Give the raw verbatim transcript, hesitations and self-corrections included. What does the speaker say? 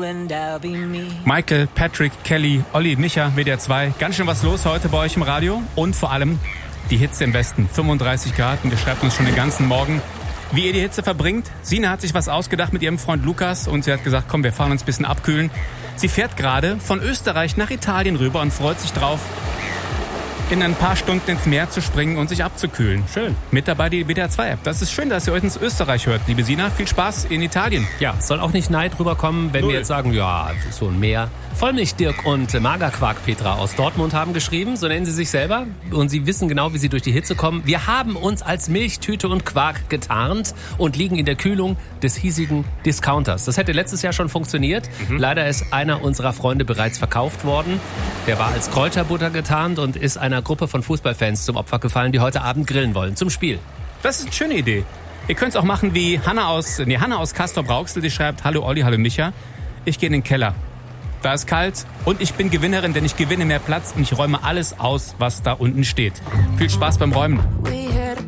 Michael, Patrick, Kelly, Olli, Micha, W D R zwei. Ganz schön was los heute bei euch im Radio. Und vor allem die Hitze im Westen. fünfunddreißig Grad und ihr schreibt uns schon den ganzen Morgen, wie ihr die Hitze verbringt. Sina hat sich was ausgedacht mit ihrem Freund Lukas und sie hat gesagt, komm, wir fahren uns ein bisschen abkühlen. Sie fährt gerade von Österreich nach Italien rüber und freut sich drauf, in ein paar Stunden ins Meer zu springen und sich abzukühlen. Schön. Mit dabei die W D R zwei App. Das ist schön, dass ihr euch ins Österreich hört, liebe Sina. Viel Spaß in Italien. Ja, soll auch nicht Neid rüberkommen, wenn Null. wir jetzt sagen, ja, so ein Meer. Vollmilch-Dirk und Magerquark-Petra aus Dortmund haben geschrieben, so nennen sie sich selber. Und sie wissen genau, wie sie durch die Hitze kommen. Wir haben uns als Milchtüte und Quark getarnt und liegen in der Kühlung des hiesigen Discounters. Das hätte letztes Jahr schon funktioniert. Mhm. Leider ist einer unserer Freunde bereits verkauft worden. Der war als Kräuterbutter getarnt und ist einer Gruppe von Fußballfans zum Opfer gefallen, die heute Abend grillen wollen zum Spiel. Das ist eine schöne Idee. Ihr könnt es auch machen wie Hanna aus, nee, Hanna aus Castrop-Rauxel, die schreibt, hallo Olli, hallo Micha. Ich gehe in den Keller. Da ist kalt und ich bin Gewinnerin, denn ich gewinne mehr Platz und ich räume alles aus, was da unten steht. Viel Spaß beim Räumen.